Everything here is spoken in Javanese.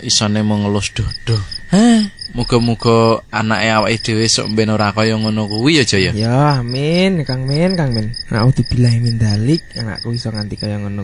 isone mengelus dodo. Heh, muga-muga anake awake dhewe sok ben ora kaya ngono kuwi ya Jaya. Ya, amin, Kang Min. Naudzubillahi min dzalik, anakku iso nganti kaya ngono